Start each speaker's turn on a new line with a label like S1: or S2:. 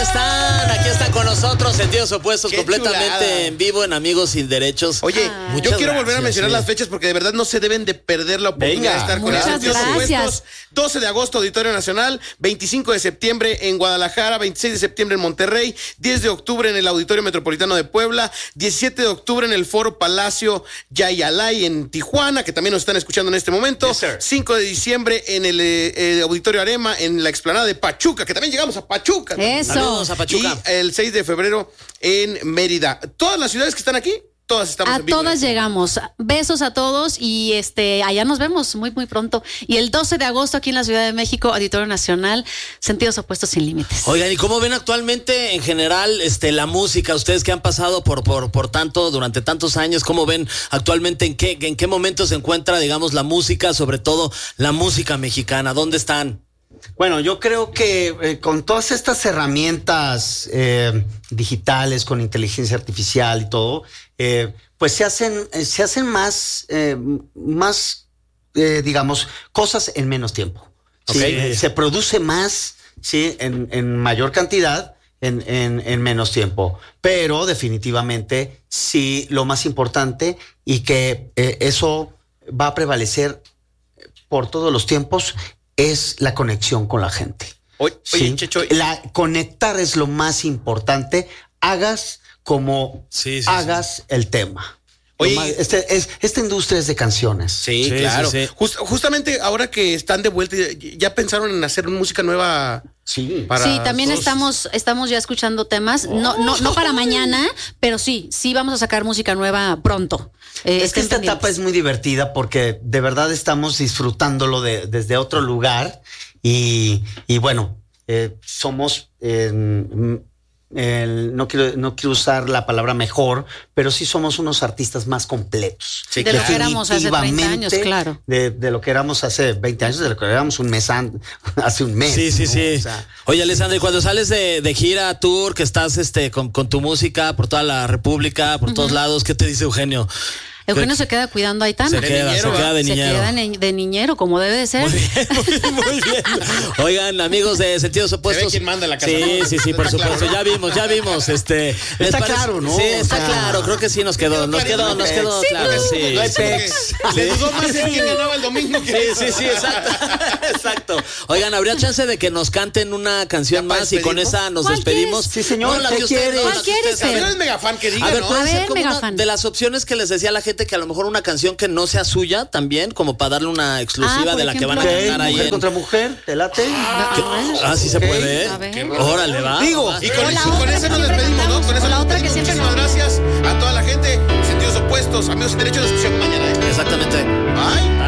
S1: Aquí están con nosotros, Sentidos Opuestos,
S2: Qué
S1: completamente
S2: chulada.
S1: en vivo en Amigos Sin Derechos.
S2: Oye, yo quiero volver a mencionar
S1: sí.
S2: las fechas porque de verdad no se deben de perder la oportunidad
S3: Venga.
S2: de estar con
S4: Muchas
S2: Sentidos
S4: gracias.
S2: Opuestos. 12 de agosto, Auditorio Nacional, 25 de septiembre en Guadalajara, 26 de septiembre en Monterrey, 10 de octubre en el Auditorio Metropolitano de Puebla, 17 de octubre en el Foro Palacio Yayalay en Tijuana, que también nos están escuchando en este momento,
S3: Yes, sir.
S2: 5 de diciembre en el Auditorio Arema en la explanada de Pachuca, que también llegamos a Pachuca.
S4: Eso.
S1: Saludos a Pachuca.
S2: Y el 6 de febrero en Mérida. Todas las ciudades que están aquí, todas estamos
S4: A
S2: en vivo.
S4: todas llegamos. Besos a todos y allá nos vemos muy tanto. Y el 12 de agosto aquí en la Ciudad de México, Auditorio Nacional, Sentidos Opuestos sin Límites.
S1: Oigan, ¿y cómo ven actualmente en general la música? Ustedes que han pasado durante tantos años, ¿cómo ven actualmente en qué momento se encuentra, digamos, la música, sobre todo la música mexicana? ¿Dónde están?
S3: Bueno, yo creo que con todas estas herramientas digitales, con inteligencia artificial y todo, pues se hacen más, digamos, cosas en menos tiempo. ¿Sí?
S1: Ok.
S3: Se produce más, sí, en mayor cantidad, en menos tiempo. Pero definitivamente, sí, lo más importante y que eso va a prevalecer por todos los tiempos es la conexión con la gente.
S2: Oye,
S3: ¿Sí?
S2: Checho,
S3: Conectar es lo más importante. Hagas como
S1: Sí,
S3: hagas el tema.
S2: Oye,
S3: Esta industria es de canciones.
S2: Sí,
S1: Sí,
S2: claro.
S1: sí, sí.
S2: Justamente ahora que están de vuelta, ¿ya pensaron en hacer música nueva?
S3: Sí.
S4: Sí, también
S2: todos?
S4: estamos ya escuchando temas, no para mañana, pero sí vamos a sacar música nueva pronto.
S3: Es que
S4: Estén
S3: esta etapa
S4: pendientes.
S3: es muy divertida porque de verdad estamos disfrutándolo desde otro lugar y bueno, somos no quiero usar la palabra mejor, pero sí somos unos artistas más completos.
S2: Sí,
S4: De lo que éramos hace 30 años, claro.
S3: De lo que éramos hace 20 años, de lo que éramos hace un mes.
S1: Sí.
S3: ¿no? O sea,
S1: Oye, Alessandra, y cuando sales de gira, tour, que estás con tu música por toda la República, por todos lados, ¿qué te dice Eugenio?
S4: Eugenio se queda cuidando a Aitana.
S1: Se queda de
S4: Se
S1: niñero.
S4: queda de niñero, como debe de ser.
S1: Muy bien. Oigan, amigos de Sentidos Opuestos.
S2: quién manda en la casa,
S1: Sí,
S2: ¿no?
S1: por
S2: Está
S1: supuesto.
S2: claro.
S1: Ya vimos. ¿Les parece?
S3: claro, ¿no?
S1: Sí, está
S3: O sea,
S1: claro. Creo que sí nos quedó claro. Sí,
S3: no hay
S1: sí.
S3: pex.
S2: Le dudó más el que ganaba el domingo que
S1: Sí, exacto. Oigan, ¿habría chance de que nos canten una canción
S2: ¿Ya para
S1: más y con
S2: despedirnos?
S1: esa nos
S4: ¿Cuál
S1: despedimos?
S3: quieres? Sí, señor,
S1: No, la
S3: ¿qué
S1: que ustedes,
S3: quieres?
S1: no,
S4: ¿Cuál
S1: la que
S4: quieres,
S1: ustedes
S2: A ver,
S4: Fer?
S1: hagan.
S2: es mega fan que diga,
S1: A ver,
S2: ¿no?
S1: puede
S4: A
S1: ser
S4: ver,
S1: como
S4: mega
S1: una
S4: fan.
S1: de las opciones que les decía a la gente, que a lo mejor una canción que no sea suya también, como para darle una exclusiva
S4: por
S1: de la que van a
S4: ejemplo.
S3: Ok,
S1: cantar ahí.
S3: mujer contra mujer, ¿te late?
S1: Sí se
S3: Ok.
S1: puede,
S4: A ver.
S1: Órale, va.
S3: Digo,
S1: va.
S2: Y con,
S4: O la
S2: eso, con
S4: otra
S2: esa
S4: que
S2: nos
S4: siempre
S2: despedimos, ¿no?
S4: cantamos,
S2: Con esa
S4: o la
S2: nos
S4: otra que
S2: despedimos.
S4: siempre
S2: Muchísimas gracias a toda la gente. Sentidos Opuestos, Amigos Sin Derechos, nos escuchamos mañana.
S1: Exactamente.
S2: Bye.